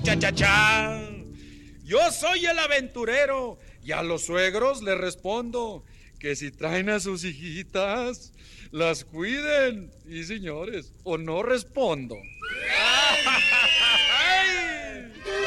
cha, cha, cha. Yo soy el aventurero y a los suegros les respondo que si traen a sus hijitas, las cuiden. Y señores, o no respondo.